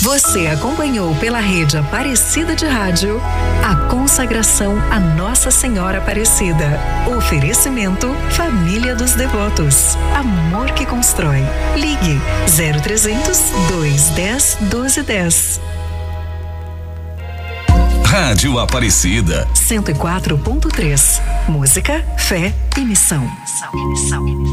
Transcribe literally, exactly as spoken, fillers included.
Você acompanhou pela rede Aparecida de Rádio a consagração a Nossa Senhora Aparecida. Oferecimento Família dos Devotos. Amor que constrói. Ligue zero trezentos, dois dez, doze dez. Rádio Aparecida cento e quatro ponto três. Música, fé e missão.